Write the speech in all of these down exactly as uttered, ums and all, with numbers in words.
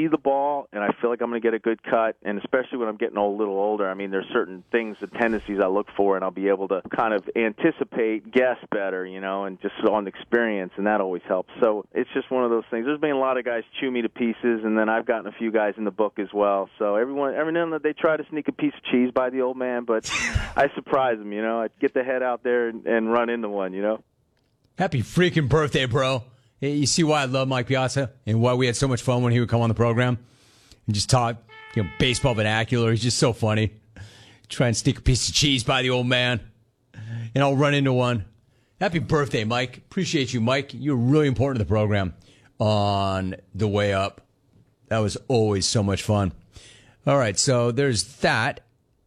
see the ball, and I feel like I'm going to get a good cut, and especially when I'm getting a little older, I mean, there's certain things, the tendencies I look for, and I'll be able to kind of anticipate, guess better, you know, and just on experience, and that always helps. So it's just one of those things. There's been a lot of guys chew me to pieces, and then I've gotten a few guys in the book as well. So everyone, every now and then they try to sneak a piece of cheese by the old man, but I surprise them, you know. I get the head out there and, and run into one, you know. Happy freaking birthday, bro. You see why I love Mike Piazza and why we had so much fun when he would come on the program and just talk, you know, baseball vernacular. He's just so funny. Try and stick a piece of cheese by the old man, and I'll run into one. Happy birthday, Mike. Appreciate you, Mike. You're really important to the program on the way up. That was always so much fun. All right, so there's that.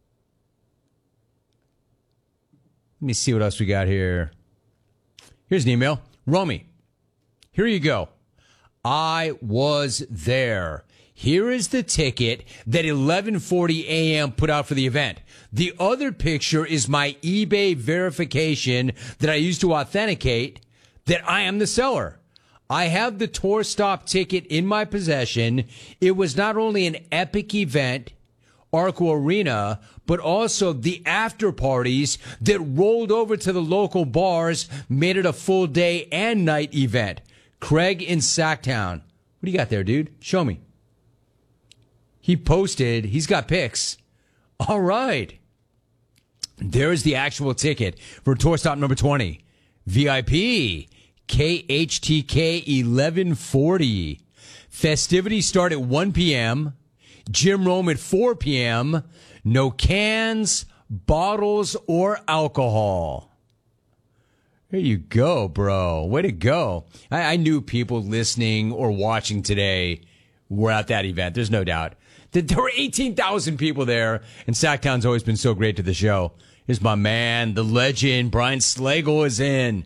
Let me see what else we got here. Here's an email. Romy. Here you go. I was there. Here is the ticket that eleven forty a.m. put out for the event. The other picture is my eBay verification that I used to authenticate that I am the seller. I have the tour stop ticket in my possession. It was not only an epic event, Arco Arena, but also the after parties that rolled over to the local bars, made it a full day and night event. Craig in Sacktown. What do you got there, dude? Show me. He posted, he's got pics. All right. There's the actual ticket for tour stop number twenty. V I P, K H T K eleven forty. Festivities start at one p.m. Jim Rome at four p.m. No cans, bottles, or alcohol. There you go, bro. Way to go. I, I knew people listening or watching today were at that event. There's no doubt. There were eighteen thousand people there, and Sacktown's always been so great to the show. Here's my man, the legend, Brian Slagle is in.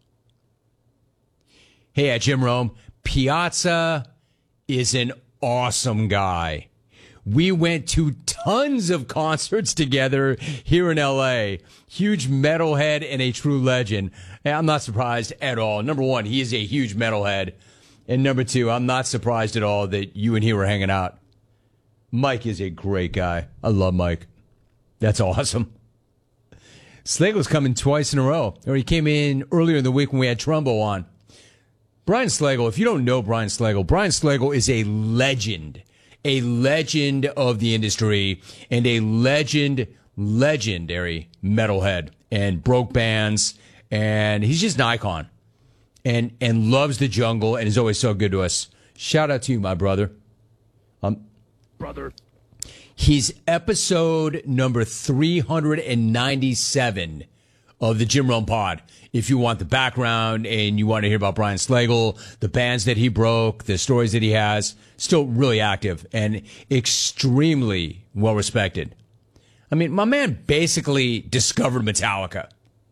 Hey, at Jim Rome, Piazza is an awesome guy. We went to tons of concerts together here in L A. Huge metalhead and a true legend. And I'm not surprised at all. Number one, he is a huge metalhead. And number two, I'm not surprised at all that you and he were hanging out. Mike is a great guy. I love Mike. That's awesome. Slagle's coming twice in a row. Or he came in earlier in the week when we had Trumbo on. Brian Slagle, if you don't know Brian Slagle, Brian Slagle is a legend. A legend of the industry and a legend, legendary metalhead, and broke bands, and he's just an icon, and and loves the jungle and is always so good to us. Shout out to you, my brother. Um, brother. He's episode number three hundred ninety-seven of the Jim Rome Pod. If you want the background and you want to hear about Brian Slagle, the bands that he broke, the stories that he has, still really active and extremely well respected. I mean, my man basically discovered Metallica.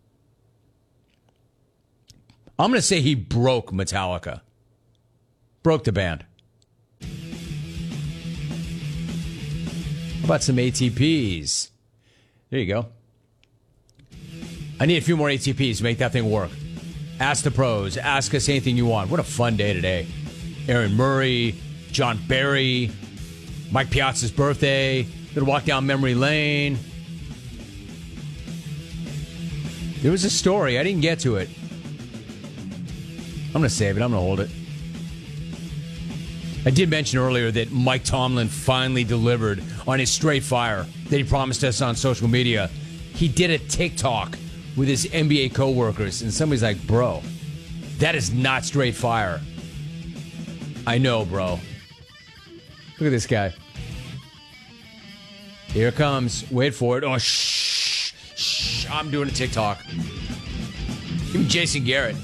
I'm going to say he broke Metallica. Broke the band. How about some A T Ps? There you go. I need a few more A T Ps to make that thing work. Ask the pros. Ask us anything you want. What a fun day today. Aaron Murray, John Barry, Mike Piazza's birthday. Gonna walk down memory lane. There was a story. I didn't get to it. I'm going to save it. I'm going to hold it. I did mention earlier that Mike Tomlin finally delivered on his straight fire that he promised us on social media. He did a TikTok with his N B A coworkers, and somebody's like, bro, that is not straight fire. I know, bro. Look at this guy. Here it comes. Wait for it. Oh, shh. Shh. I'm doing a TikTok. Give me Jason Garrett.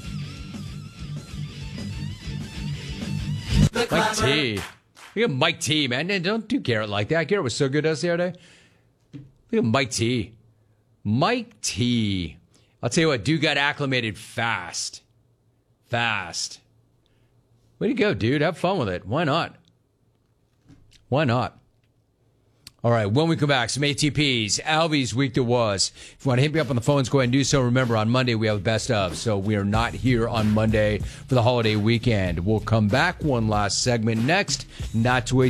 Mike T. Look at Mike T, man. Don't do Garrett like that. Garrett was so good to us the other day. Look at Mike T. Mike T. I'll tell you what, dude got acclimated fast. Fast. Way to go, dude. Have fun with it. Why not? Why not? All right, when we come back, some A T Ps. Alvy's week that was. If you want to hit me up on the phones, go ahead and do so. Remember, on Monday, we have best of, so we are not here on Monday for the holiday weekend. We'll come back. One last segment next. Not to wait.